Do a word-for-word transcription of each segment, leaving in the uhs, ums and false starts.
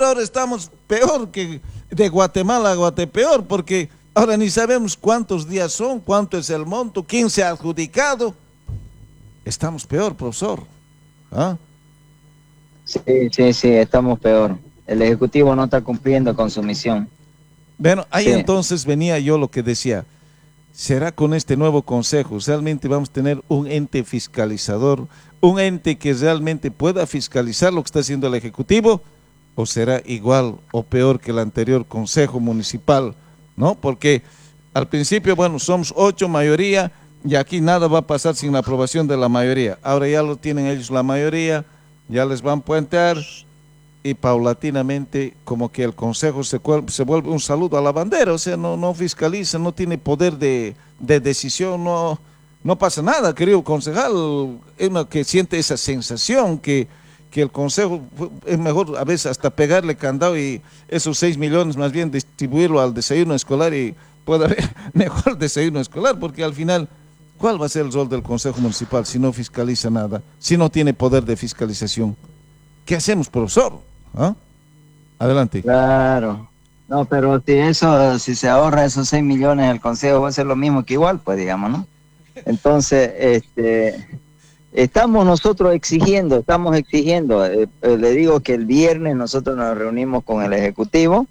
ahora estamos peor que de Guatemala a Guatepeor, porque ahora ni sabemos cuántos días son, cuánto es el monto, quién se ha adjudicado. Estamos peor, profesor. ¿Ah? Sí, sí, sí, estamos peor. El Ejecutivo no está cumpliendo con su misión. Bueno, ahí Sí. entonces venía yo lo que decía. ¿Será con este nuevo consejo? ¿Realmente vamos a tener un ente fiscalizador? ¿Un ente que realmente pueda fiscalizar lo que está haciendo el Ejecutivo? ¿O será igual o peor que el anterior consejo municipal? ¿No? Porque al principio, bueno, somos ocho mayoría y aquí nada va a pasar sin la aprobación de la mayoría. Ahora ya lo tienen ellos la mayoría, ya les van a puentear y paulatinamente como que el consejo se, se vuelve un saludo a la bandera, o sea, no, no fiscaliza, no tiene poder de, de decisión, no, no pasa nada, querido concejal, es uno que siente esa sensación que, que el consejo es mejor a veces hasta pegarle candado y esos seis millones más bien distribuirlo al desayuno escolar y puede haber mejor desayuno escolar, porque al final, ¿cuál va a ser el rol del consejo municipal si no fiscaliza nada, si no tiene poder de fiscalización? ¿Qué hacemos, profesor? ¿Ah? Adelante. Claro. No, pero si eso, si se ahorra esos seis millones el Consejo va a ser lo mismo que igual, pues digamos, ¿no? Entonces, este, estamos nosotros exigiendo, estamos exigiendo, eh, eh, le digo que el viernes nosotros nos reunimos con el Ejecutivo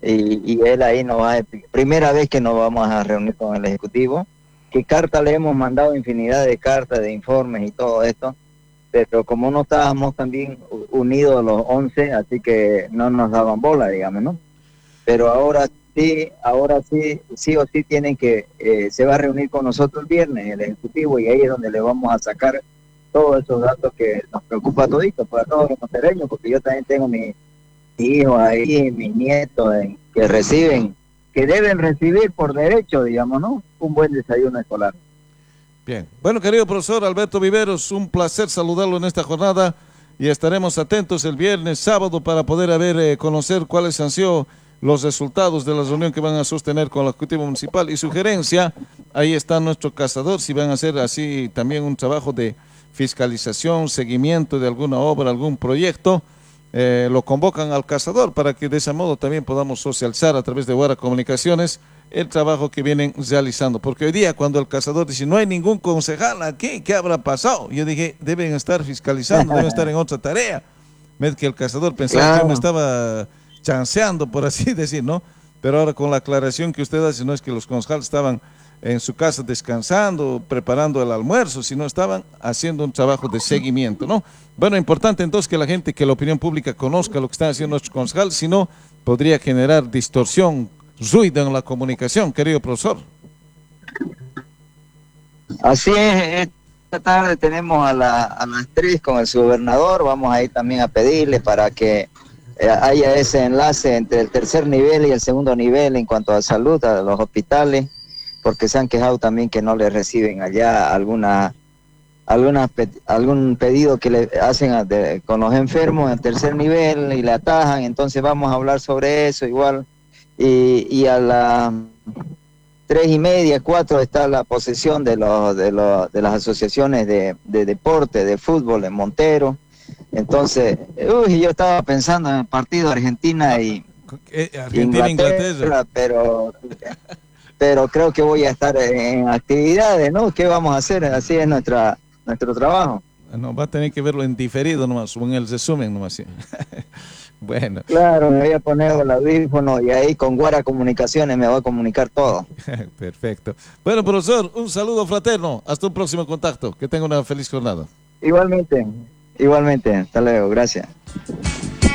y, y él ahí nos va a explicar, primera vez que nos vamos a reunir con el Ejecutivo, que carta le hemos mandado infinidad de cartas, de informes y todo esto, pero como no estábamos también unidos los once, así que no nos daban bola, digamos, ¿no? Pero ahora sí, ahora sí, sí o sí tienen que, eh, se va a reunir con nosotros el viernes, el Ejecutivo, y ahí es donde le vamos a sacar todos esos datos que nos preocupa a toditos, para todos los montereños, porque yo también tengo mis hijos ahí, mis nietos, eh, que reciben, que deben recibir por derecho, digamos, ¿no? Un buen desayuno escolar. Bien. Bueno, querido profesor Alberto Viveros, un placer saludarlo en esta jornada y estaremos atentos el viernes, sábado, para poder haber, eh, conocer cuáles han sido los resultados de la reunión que van a sostener con el Ejecutivo Municipal. Y sugerencia, ahí está nuestro cazador, si van a hacer así también un trabajo de fiscalización, seguimiento de alguna obra, algún proyecto, eh, lo convocan al cazador para que de ese modo también podamos socializar a través de Guara Comunicaciones el trabajo que vienen realizando, porque hoy día cuando el cazador dice no hay ningún concejal aquí, ¿qué habrá pasado? Yo dije, deben estar fiscalizando, deben estar en otra tarea. Ves que el cazador pensaba claro. que yo me estaba chanceando, por así decir, ¿no? Pero ahora con la aclaración que usted hace, no es que los concejales estaban en su casa descansando, preparando el almuerzo, sino estaban haciendo un trabajo de seguimiento, ¿no? Bueno, importante entonces que la gente, que la opinión pública conozca lo que están haciendo nuestros concejales, si no, podría generar distorsión, ruido en la comunicación, querido profesor. Así es, esta tarde tenemos a, la, a las tres con el subgobernador, vamos a ir también a pedirle para que eh, haya ese enlace entre el tercer nivel y el segundo nivel en cuanto a salud, a los hospitales, porque se han quejado también que no le reciben allá alguna, alguna algún pedido que le hacen a, de, con los enfermos en tercer nivel y le atajan, entonces vamos a hablar sobre eso igual. Y, y a las tres y media, cuatro está la posesión de, los, de, los, de las asociaciones de, de deporte, de fútbol en Montero. Entonces, uy, yo estaba pensando en el partido Argentina y Argentina, Inglaterra, Inglaterra. pero pero creo que voy a estar en actividades, ¿no? ¿Qué vamos a hacer? Así es nuestra nuestro trabajo. No, va a tener que verlo en diferido nomás, o en el resumen nomás. Bueno. Claro, me voy a poner el audífono y ahí con Guara Comunicaciones me va a comunicar todo. Perfecto. Bueno, profesor, un saludo fraterno. Hasta un próximo contacto. Que tenga una feliz jornada. Igualmente, igualmente. Hasta luego. Gracias.